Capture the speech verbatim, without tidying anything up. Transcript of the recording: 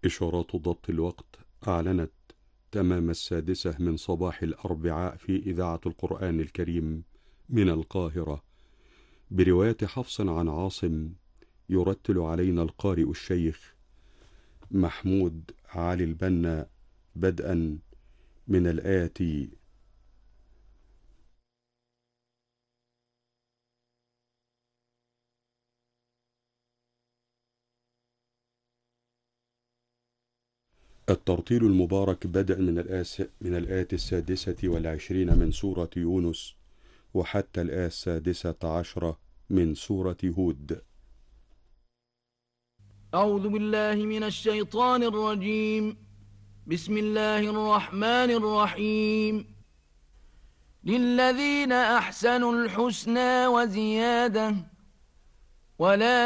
إشارات ضبط الوقت أعلنت تمام السادسة من صباح الأربعاء في إذاعة القرآن الكريم من القاهرة، برواية حفص عن عاصم. يرتل علينا القارئ الشيخ محمود علي البنا، بدءا من الآتي: الترتيل المبارك بدء من الآس من الآية السادسة والعشرين من سورة يونس وحتى الآية السادسة عشرة من سورة هود. أعوذ بالله من الشيطان الرجيم. بسم الله الرحمن الرحيم. للذين أحسنوا الحسنى وزيادة ولا